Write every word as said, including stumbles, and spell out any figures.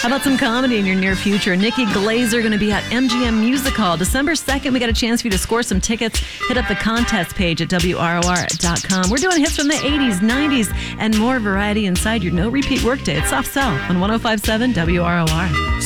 How about some comedy in your near future? Nikki Glazer going to be at M G M Music Hall. December second, we got a chance for you to score some tickets. Hit up the contest page at W R O R dot com. We're doing hits from the eighties, nineties, and more variety inside your no repeat workday. It's Soft Cell on one oh five point seven W R O R.